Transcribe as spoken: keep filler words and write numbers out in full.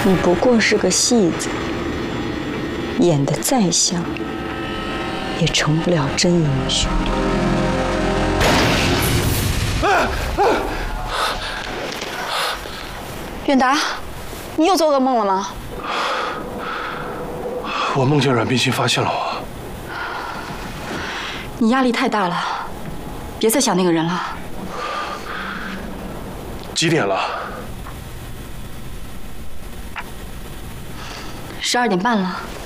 你不过是个戏子，演得再像，也成不了真英雄。 远达，你又做噩梦了吗？ 我梦见阮冰心发现了我。 你压力太大了，别再想那个人了。 几点了？ 十二点半了。